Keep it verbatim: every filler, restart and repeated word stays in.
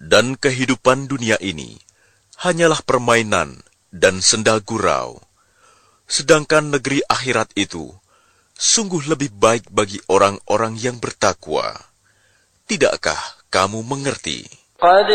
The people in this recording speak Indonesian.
Dan kehidupan dunia ini hanyalah permainan dan senda gurau. Sedangkan negeri akhirat itu sungguh lebih baik bagi orang-orang yang bertakwa. Tidakkah kamu mengerti? قد